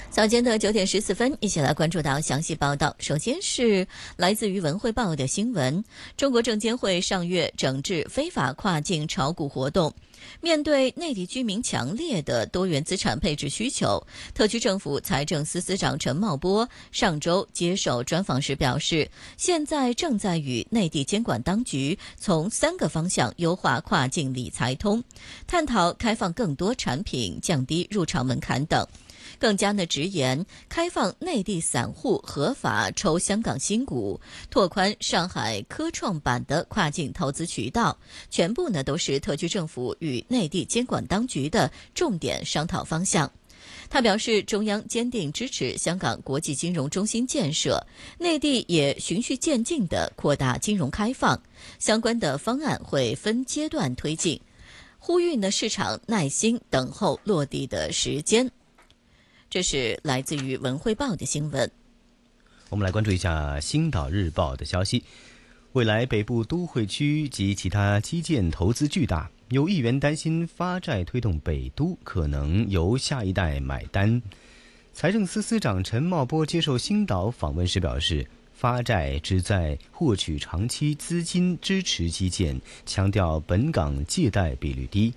早间的9点14分，一起来关注到详细报道。首先是来自于文汇报的新闻：中国证监会上月整治非法跨境炒股活动。面对内地居民强烈的多元资产配置需求，特区政府财政司司长陈茂波上周接受专访时表示，现在正在与内地监管当局从3个方向优化跨境理财通，探讨开放更多产品、降低入场门槛等。更加直言开放内地散户合法抽香港新股，拓宽上海科创板的跨境投资渠道，全部都是特区政府与内地监管当局的重点商讨方向。他表示，中央坚定支持香港国际金融中心建设，内地也循序渐进地扩大金融开放，相关的方案会分阶段推进，呼吁市场耐心等候落地的时间。这是来自于文汇报的新闻。 我们来关注一下星岛日报的消息。未来北部都会区及其他基建投资巨大，有议员担心发债推动北都可能由下一代买单。财政司司长陈茂波接受星岛访问时表示，发债旨在获取长期资金支持基建，强调本港借贷比率低。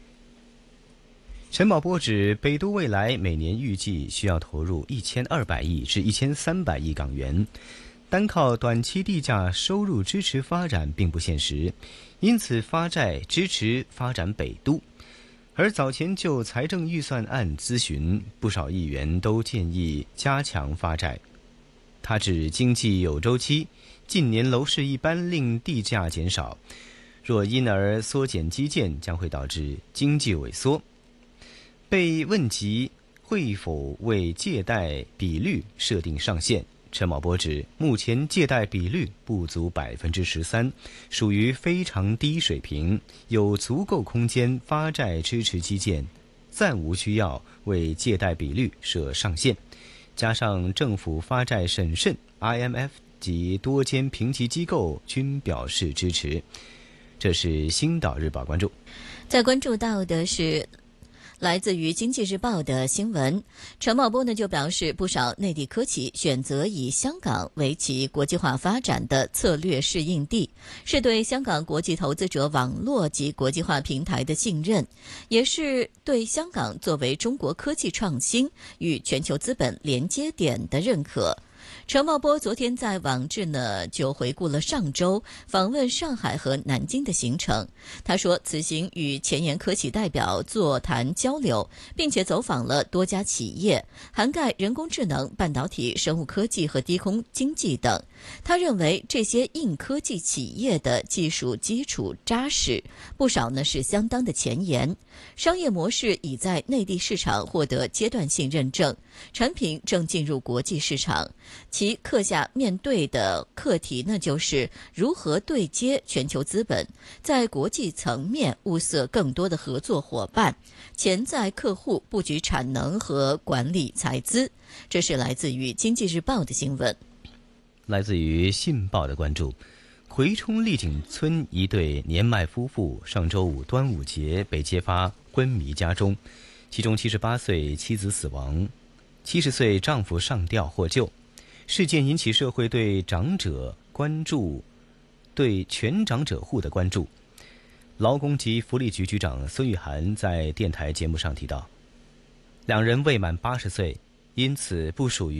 陈茂波指，北都未来每年预计需要投入1200亿至1300亿港元，单靠短期地价收入支持发展并不现实，因此发债支持发展北都。而早前就财政预算案咨询，不少议员都建议加强发债。他指经济有周期，近年楼市一般令地价减少，若因而缩减基建，将会导致经济萎缩。被问及会否为借贷比率设定上限，陈茂波指，目前借贷比率不足13%，属于非常低水平，有足够空间发债支持基建，暂无需要为借贷比率设上限。加上政府发债审慎， IMF 及多间评级机构均表示支持。这是星岛日报关注。 再关注到的是来自于经济日报的新闻，陈茂波就表示，不少内地科企选择以香港为其国际化发展的策略适应地，是对香港国际投资者网络及国际化平台的信任，也是对香港作为中国科技创新与全球资本连接点的认可。陈茂波昨天在网志就回顾了上周访问上海和南京的行程。他说，此行与前沿科企代表座谈交流，并且走访了多家企业，涵盖人工智能、半导体、生物科技和低空经济等。他认为这些硬科技企业的技术基础扎实，不少是相当的前沿，商业模式已在内地市场获得阶段性认证，产品正进入国际市场。其课下面对的课题就是如何对接全球资本，在国际层面物色更多的合作伙伴，潜在客户布局产能和管理财资。这是来自于经济日报的新闻。 来自于信报的关注，葵涌丽景村一对年迈夫妇上周五端午节被揭发昏迷家中，其中78岁妻子死亡，70岁丈夫上吊获救。事件引起社会对长者关注，对全长者户的关注。劳工及福利局局长孙玉菡在电台节目上提到，两人未满80岁，因此不属于